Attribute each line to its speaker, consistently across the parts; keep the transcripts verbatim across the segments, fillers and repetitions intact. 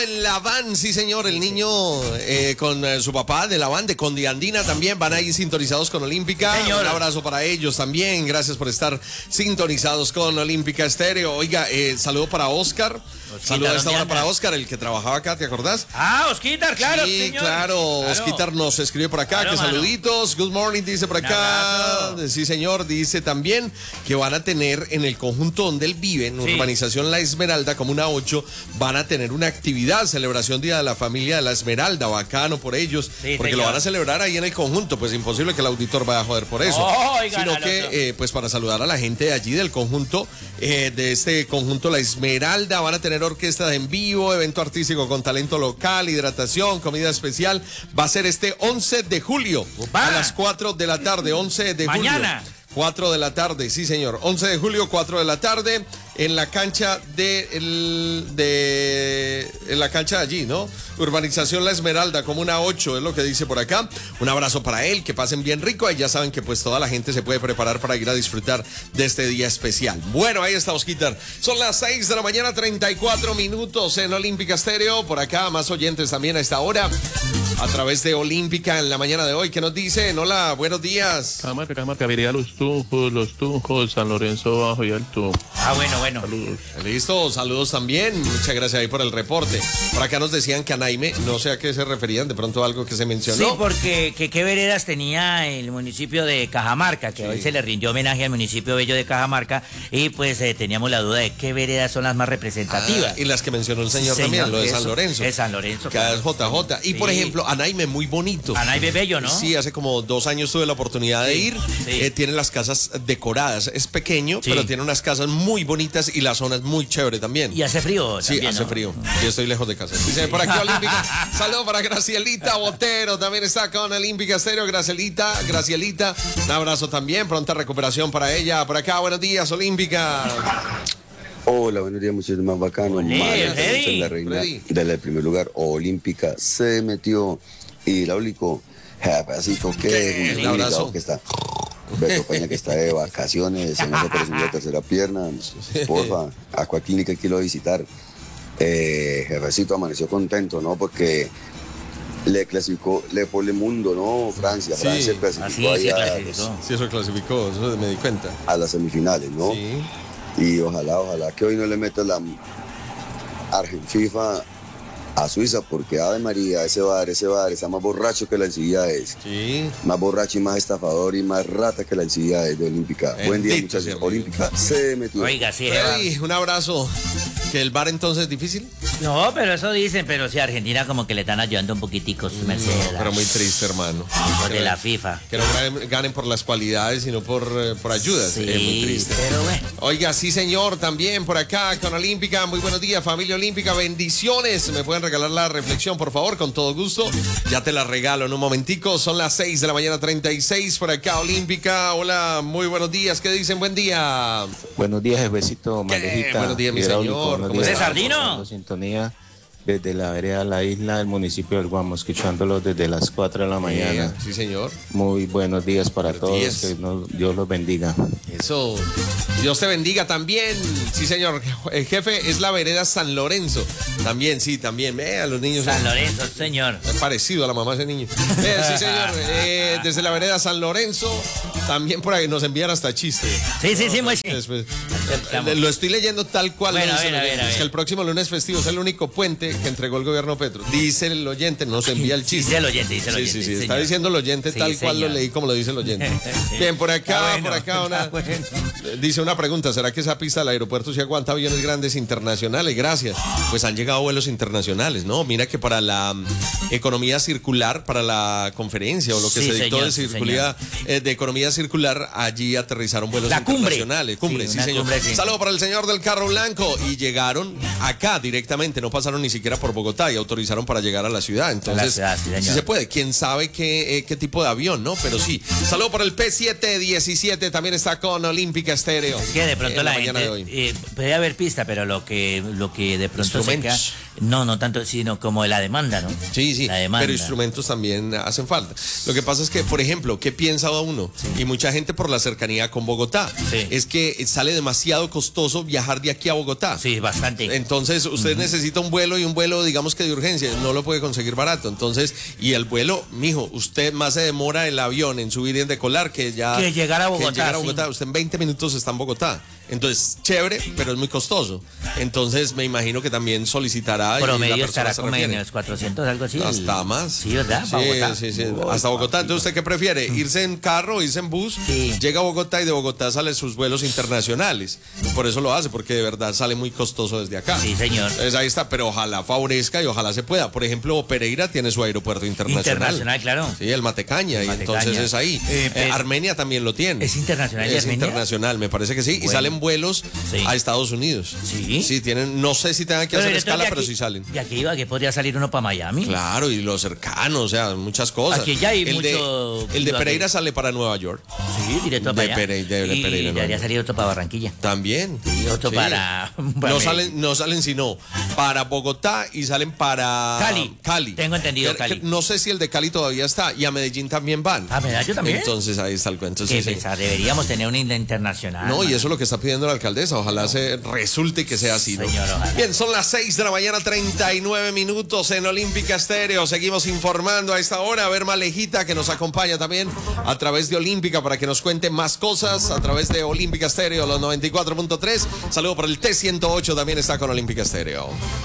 Speaker 1: en la van, sí señor, el niño eh, con eh, su papá de la van de Condiandina también van ahí sintonizados con Olímpica. Sí, un abrazo para ellos también, gracias por estar sintonizados con Olímpica Estéreo. Oiga, eh, saludo para Oscar. Saludos a esta hora para Oscar, el que trabajaba acá, ¿te acordás?
Speaker 2: Ah, Osquitar, claro,
Speaker 1: sí,
Speaker 2: señor.
Speaker 1: Claro, claro. Osquitar nos escribe por acá, claro, que mano. Saluditos. Good morning, dice por acá. Sí, señor, dice también que van a tener en el conjunto donde él vive, en sí. Urbanización La Esmeralda, Comuna ocho, van a tener una actividad, celebración Día de la Familia de La Esmeralda, bacano por ellos, sí, porque señor. Lo van a celebrar ahí en el conjunto, pues imposible que el auditor vaya a joder por eso. Oh, oigan, sino que, eh, pues para saludar a la gente de allí del conjunto, eh, de este conjunto La Esmeralda, van a tener orquesta en vivo, evento artístico con talento local, hidratación, comida especial. Va a ser este once de julio Opa. A las cuatro de la tarde, once de julio.
Speaker 2: Mañana.
Speaker 1: cuatro de la tarde, sí señor. once de julio, cuatro de la tarde, en la cancha de, el, de en la cancha de allí, ¿no? Urbanización La Esmeralda, Comuna ocho, es lo que dice por acá. Un abrazo para él, que pasen bien rico. Y ya saben que pues toda la gente se puede preparar para ir a disfrutar de este día especial. Bueno, ahí está Osquitar. Son las seis de la mañana, treinta y cuatro minutos en Olímpica Estéreo. Por acá, más oyentes también a esta hora. A través de Olímpica en la mañana de hoy. ¿Qué nos dicen? Hola, buenos días.
Speaker 3: Cámara, cámara, vería los Tunjos, los Tunjos, San Lorenzo Bajo y Alto.
Speaker 2: Ah, bueno, bueno.
Speaker 3: Saludos.
Speaker 1: Listo, saludos también. Muchas gracias ahí por el reporte. Por acá nos decían que Anaime, no sé a qué se referían, de pronto algo que se mencionó.
Speaker 2: Sí, porque que, qué veredas tenía el municipio de Cajamarca, que sí. Hoy se le rindió homenaje al municipio bello de Cajamarca, y pues eh, teníamos la duda de qué veredas son las más representativas.
Speaker 1: Ah, y las que mencionó el señor, sí, señor también, lo de eso, San Lorenzo.
Speaker 2: Es San Lorenzo.
Speaker 1: Que claro. Es J J. Y sí. Por ejemplo, Anaime, muy bonito.
Speaker 2: Anaime bello, ¿no?
Speaker 1: Sí, hace como dos años tuve la oportunidad de sí, ir. Sí. Eh, tiene las casas decoradas. Es pequeño, sí. Pero tiene unas casas muy bonitas y la zona es muy chévere también.
Speaker 2: Y hace frío
Speaker 1: Sí,
Speaker 2: también,
Speaker 1: hace
Speaker 2: ¿no?
Speaker 1: frío. Yo estoy lejos de casa. Dice por aquí Olímpica. Saludos para Gracielita Botero. También está con Olímpica Estéreo. Gracielita, Gracielita. Un abrazo también. Pronta recuperación para ella. Por acá, buenos días, Olímpica.
Speaker 4: Hola, buenos días, muchachos más bacanos.
Speaker 2: Olé,
Speaker 4: la reina del primer lugar. Olímpica se metió. Y la Olico, pedacito que
Speaker 1: un abrazo
Speaker 4: que está. Beto Peña, que está de vacaciones, se me hace por la tercera pierna. Porfa, Acuaclínica quiero visitar. Eh, jefecito amaneció contento, ¿no? Porque le clasificó, le pone mundo, ¿no? Francia,
Speaker 1: sí.
Speaker 4: Francia clasificó
Speaker 2: ah, sí,
Speaker 4: allá.
Speaker 2: Sí, clasificó.
Speaker 1: Sí, eso clasificó, eso me di cuenta.
Speaker 4: A las semifinales, ¿no?
Speaker 1: Sí.
Speaker 4: Y ojalá, ojalá que hoy no le meta la Argentina a Suiza, porque Ave María, ese bar, ese bar está más borracho que la Alcibiades.
Speaker 1: Sí.
Speaker 4: Más borracho y más estafador y más rata que la Alcibiades de Olímpica. Bendito. Buen día, muchachos. Olímpica se metió.
Speaker 2: Oiga, sí.
Speaker 1: Hey, un abrazo. ¿Que el bar entonces es difícil?
Speaker 2: No, pero eso dicen, pero sí, Argentina como que le están ayudando un poquitico, su merced.
Speaker 1: No, pero muy triste, hermano.
Speaker 2: Por de la FIFA.
Speaker 1: Que no ganen, ganen por las cualidades, sino por, por ayudas.
Speaker 2: Sí,
Speaker 1: es muy triste.
Speaker 2: Pero bueno.
Speaker 1: Oiga, sí, señor, también por acá con Olímpica. Muy buenos días, familia Olímpica. Bendiciones. ¿Me pueden regalar la reflexión, por favor? Con todo gusto. Ya te la regalo en un momentico. Son las seis de la mañana, treinta y seis por acá, Olímpica. Hola, muy buenos días. ¿Qué dicen? Buen día.
Speaker 3: Buenos días, jefecito, Malejita.
Speaker 1: Buenos días, mi señor.
Speaker 2: ¿Cómo estás, Sardino?
Speaker 3: Sintonía desde la vereda La Isla del municipio del Guamo, escuchándolos desde las cuatro de la mañana.
Speaker 1: Eh, sí, señor.
Speaker 3: Muy buenos días para
Speaker 1: buenos
Speaker 3: todos,
Speaker 1: días.
Speaker 3: que nos, Dios los bendiga.
Speaker 1: Eso, Dios te bendiga también. Sí, señor. El jefe es la vereda San Lorenzo. También, sí, también. Eh, a los niños.
Speaker 2: San Lorenzo, señor.
Speaker 1: Es parecido a la mamá de ese niño. Eh, sí, señor. Eh, desde la vereda San Lorenzo, también por ahí nos envían hasta chistes.
Speaker 2: Sí, sí, sí, muy sí.
Speaker 1: Después, eh, lo estoy leyendo tal cual.
Speaker 2: Bueno,
Speaker 1: lo dice
Speaker 2: a ver,
Speaker 1: el
Speaker 2: a ver, a ver.
Speaker 1: Es que el próximo lunes festivo es el único puente que entregó el gobierno Petro. Dice el oyente, nos envía el chiste.
Speaker 2: Dice el oyente, dice el oyente.
Speaker 1: Sí, sí, sí.
Speaker 2: Señor.
Speaker 1: Está diciendo el oyente
Speaker 2: Sí,
Speaker 1: tal cual
Speaker 2: señor.
Speaker 1: lo leí como lo dice el oyente. Bien, por acá,
Speaker 2: bueno,
Speaker 1: por acá una.
Speaker 2: bueno.
Speaker 1: Dice una pregunta, ¿será que esa pista del aeropuerto sí aguanta aviones grandes internacionales? Gracias. Pues han llegado vuelos internacionales, ¿no? Mira que para la um, economía circular, para la conferencia o lo que
Speaker 2: Sí,
Speaker 1: se dictó
Speaker 2: señor,
Speaker 1: de,
Speaker 2: sí,
Speaker 1: circulidad, eh, de economía circular, allí aterrizaron vuelos
Speaker 2: La cumbre.
Speaker 1: internacionales. Cumbre,
Speaker 2: Sí,
Speaker 1: sí,
Speaker 2: una
Speaker 1: señor.
Speaker 2: cumbre, sí.
Speaker 1: Saludo para el señor del carro blanco. Y llegaron acá directamente, no pasaron ni siquiera por Bogotá y autorizaron para llegar a la ciudad. Entonces,
Speaker 2: la ciudad, sí, señor.
Speaker 1: sí se puede. Quién sabe qué, eh, qué tipo de avión, ¿no? Pero sí. Saludo para el P siete diecisiete, también está con Olímpica Estéreo.
Speaker 2: Es que de pronto la,
Speaker 1: la
Speaker 2: gente, eh, puede haber pista, pero lo que, lo que de pronto se queda, no, no tanto, sino como la demanda, ¿no?
Speaker 1: Sí, sí,
Speaker 2: la demanda.
Speaker 1: Pero instrumentos también hacen falta. Lo que pasa es que, por ejemplo, ¿qué piensa uno? Sí. Y mucha gente por la cercanía con Bogotá. Sí. Es que sale demasiado costoso viajar de aquí a Bogotá.
Speaker 2: Sí, bastante.
Speaker 1: Entonces, usted uh-huh. necesita un vuelo y un vuelo, digamos que de urgencia, no lo puede conseguir barato. Entonces, y el vuelo, mijo, usted más se demora el avión en subir y en decolar que ya...
Speaker 2: Que llegar a Bogotá.
Speaker 1: Que llegar a Bogotá. Sí. Usted en veinte minutos está en Bogotá. Entonces, chévere, pero es muy costoso. Entonces, me imagino que también solicitará...
Speaker 2: Promedio estará como en los cuatrocientos, algo así.
Speaker 1: Hasta más.
Speaker 2: Sí, ¿verdad?
Speaker 1: Sí, Bogotá. sí, sí. Oh, hasta Bogotá. Entonces, ¿usted qué prefiere? ¿Irse en carro o irse en bus?
Speaker 2: Sí.
Speaker 1: Llega a Bogotá y de Bogotá salen sus vuelos internacionales. Por eso lo hace, porque de verdad sale muy costoso desde acá.
Speaker 2: Sí, señor.
Speaker 1: Entonces, ahí está, pero ojalá favorezca y ojalá se pueda. Por ejemplo, Pereira tiene su aeropuerto internacional.
Speaker 2: Internacional, claro.
Speaker 1: Sí, el Matecaña,
Speaker 2: el
Speaker 1: y
Speaker 2: Matecaña.
Speaker 1: entonces es ahí. Eh, eh, Armenia también lo tiene.
Speaker 2: ¿Es internacional?
Speaker 1: Es
Speaker 2: Armenia?
Speaker 1: internacional, me parece que sí. Bueno. Y salen vuelos sí. a Estados Unidos.
Speaker 2: Sí.
Speaker 1: Sí, tienen, no sé si tengan que
Speaker 2: pero
Speaker 1: hacer escala,
Speaker 2: aquí,
Speaker 1: pero sí salen.
Speaker 2: ¿Y aquí iba? ¿Que podría salir uno para Miami?
Speaker 1: Claro, y lo cercano, o sea, muchas cosas.
Speaker 2: Aquí ya hay
Speaker 1: el
Speaker 2: mucho...
Speaker 1: De, el de Pereira aquí. Sale para Nueva York.
Speaker 2: Sí, directo para
Speaker 1: de
Speaker 2: allá.
Speaker 1: Pereira, de, de
Speaker 2: y
Speaker 1: Pereira,
Speaker 2: debería salir otro para Barranquilla.
Speaker 1: También.
Speaker 2: Y otro
Speaker 1: sí.
Speaker 2: para... para
Speaker 1: no salen, no salen sino para Bogotá y salen para...
Speaker 2: Cali.
Speaker 1: Cali.
Speaker 2: Tengo entendido, Cali.
Speaker 1: No sé si el de Cali todavía está, y a Medellín también van.
Speaker 2: ¿A Medellín también?
Speaker 1: Entonces ahí está el cuento.
Speaker 2: Sí,
Speaker 1: sí,
Speaker 2: pensar, sí. Deberíamos tener una internacional.
Speaker 1: No, y eso es lo que está pidiendo la alcaldesa. Ojalá no. se resulte que sea así, ¿no?
Speaker 2: Señor, ojalá.
Speaker 1: Bien, son las seis de la mañana, treinta y nueve minutos en Olímpica Estéreo. Seguimos informando a esta hora. A ver, Malejita, que nos acompaña también a través de Olímpica para que nos cuente más cosas a través de Olímpica Estéreo, los noventa y cuatro punto tres. Saludo para el T ciento ocho, también está con Olímpica Estéreo.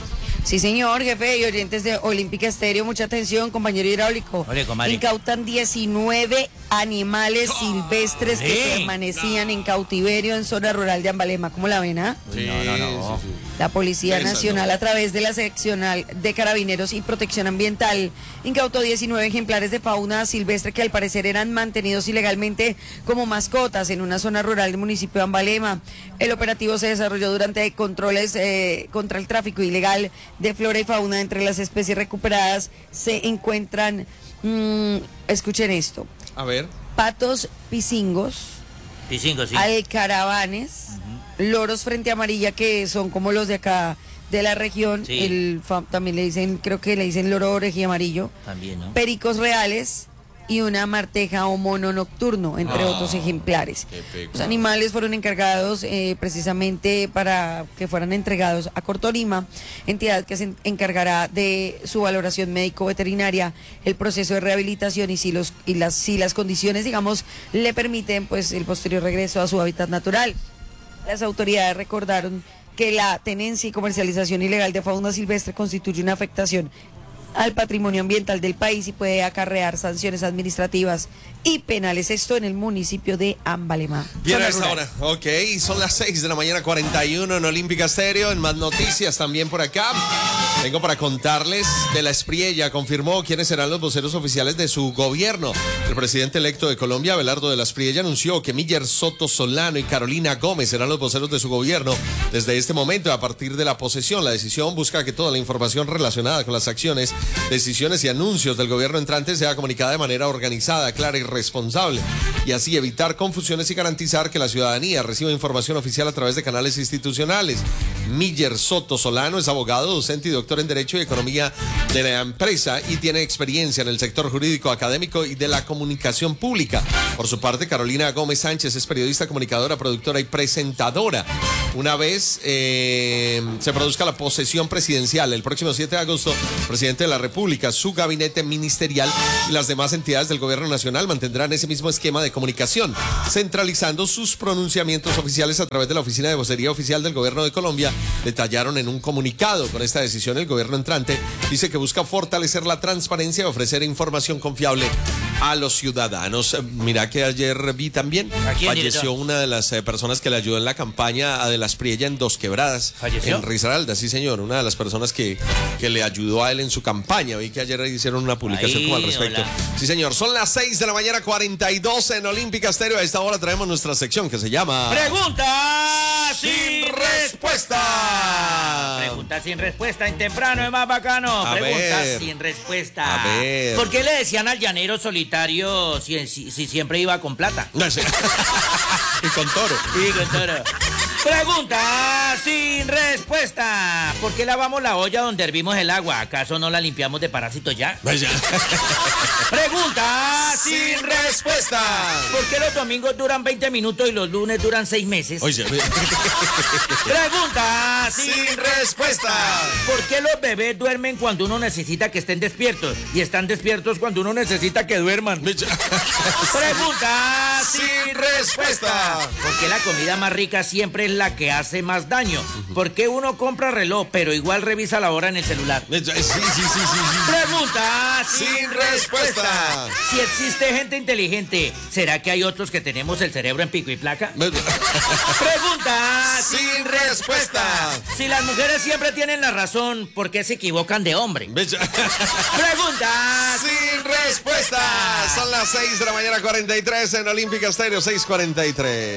Speaker 5: Sí, señor, jefe y oyentes de Olímpica Estéreo, mucha atención, compañero hidráulico.
Speaker 2: Ole,
Speaker 5: incautan diecinueve animales silvestres que sí, permanecían no. en cautiverio en zona rural de Ambalema. ¿Cómo la ven, ah?
Speaker 1: Sí,
Speaker 2: no, no, no.
Speaker 1: Sí, sí.
Speaker 5: La Policía
Speaker 1: Esa,
Speaker 5: Nacional,
Speaker 1: no.
Speaker 5: a través de la Seccional de Carabineros y Protección Ambiental, incautó diecinueve ejemplares de fauna silvestre que al parecer eran mantenidos ilegalmente como mascotas en una zona rural del municipio de Ambalema. El operativo se desarrolló durante controles eh, contra el tráfico ilegal de flora y fauna. Entre las especies recuperadas se encuentran, mmm, escuchen esto,
Speaker 1: a ver,
Speaker 5: patos pisingos,
Speaker 2: pisingos sí.
Speaker 5: alcaravanes, uh-huh. loros frente amarilla, que son como los de acá de la región, sí. el también le dicen, creo que le dicen loro orejía amarillo,
Speaker 2: también, ¿no?
Speaker 5: Pericos reales y una marteja o mono nocturno, entre oh, otros ejemplares. Los animales fueron encargados eh, precisamente para que fueran entregados a Cortorima, entidad que se encargará de su valoración médico-veterinaria, el proceso de rehabilitación y si los y las si las condiciones, digamos, le permiten, pues el posterior regreso a su hábitat natural. Las autoridades recordaron que la tenencia y comercialización ilegal de fauna silvestre constituye una afectación al patrimonio ambiental del país y puede acarrear sanciones administrativas y penales, esto en el municipio de Ambalema.
Speaker 1: Bien, a esta hora, ok, son las seis de la mañana, cuarenta y uno en Olímpica Estéreo. En más noticias también por acá, vengo para contarles de la Espriella. Confirmó quiénes serán los voceros oficiales de su gobierno. El presidente electo de Colombia, Abelardo de la Espriella, anunció que Miller Soto Solano y Carolina Gómez serán los voceros de su gobierno desde este momento. A partir de la posesión, la decisión busca que toda la información relacionada con las acciones, decisiones y anuncios del gobierno entrante sea comunicada de manera organizada, clara y responsable, y así evitar confusiones y garantizar que la ciudadanía reciba información oficial a través de canales institucionales. Miller Soto Solano es abogado, docente y doctor en Derecho y Economía de la empresa y tiene experiencia en el sector jurídico, académico y de la comunicación pública. Por su parte, Carolina Gómez Sánchez es periodista, comunicadora, productora y presentadora. Una vez eh, se produzca la posesión presidencial el próximo siete de agosto, el presidente de la República, su gabinete ministerial y las demás entidades del gobierno nacional mantendrán ese mismo esquema de comunicación, centralizando sus pronunciamientos oficiales a través de la Oficina de Vocería Oficial del Gobierno de Colombia, detallaron en un comunicado. Con esta decisión, el gobierno entrante dice que busca fortalecer la transparencia y ofrecer información confiable a los ciudadanos. Mira que ayer vi también, falleció una de las eh, personas que le ayudó en la campaña a De la Espriella en Dos Quebradas.
Speaker 2: ¿Falleció?
Speaker 1: En Risaralda, sí señor, una de las personas que, que le ayudó a él en su campaña. Vi que ayer hicieron una publicación
Speaker 2: Ahí,
Speaker 1: como al respecto.
Speaker 2: hola.
Speaker 1: Sí señor, son las seis de la mañana, cuarenta y dos en Olímpica Estéreo. A esta hora traemos nuestra sección que se llama
Speaker 2: Pregunta sin,
Speaker 1: sin
Speaker 2: respuesta.
Speaker 1: respuesta.
Speaker 2: Pregunta sin respuesta en temprano es más bacano.
Speaker 1: A
Speaker 2: Pregunta
Speaker 1: ver.
Speaker 2: sin respuesta.
Speaker 1: A ver.
Speaker 2: ¿Por qué le decían al llanero solitario Sagitario si, si, si siempre iba con plata.
Speaker 1: No sé. Y con toro.
Speaker 2: Y con toro. Pregunta sin respuesta. ¿Por qué lavamos la olla donde hervimos el agua? ¿Acaso no la limpiamos de parásitos ya?
Speaker 1: Vaya.
Speaker 2: Pregunta sin,
Speaker 1: Sin
Speaker 2: respuesta.
Speaker 1: respuesta.
Speaker 2: ¿Por qué los domingos duran veinte minutos y los lunes duran seis meses?
Speaker 1: Oye,
Speaker 2: Pregunta sin,
Speaker 1: sin respuesta.
Speaker 2: ¿Por qué los bebés duermen cuando uno necesita que estén despiertos y están despiertos cuando uno necesita que duerman? Pregunta sin,
Speaker 1: Sin respuesta.
Speaker 2: ¿Por qué la comida más rica siempre es la que hace más daño? ¿Por qué uno compra reloj pero igual revisa la hora en el celular?
Speaker 1: Sí, sí, sí, sí, sí.
Speaker 2: Pregunta sin,
Speaker 1: Sin respuesta.
Speaker 2: Si existe gente inteligente, ¿será que hay otros que tenemos el cerebro en pico y placa? Pregunta
Speaker 1: Sin respuesta.
Speaker 2: Si las mujeres siempre tienen la razón, ¿por qué se equivocan de hombre? Pregunta
Speaker 1: Sin respuesta. Son las seis de la mañana, cuarenta y tres en Olímpica Estéreo, seis cuarenta y tres.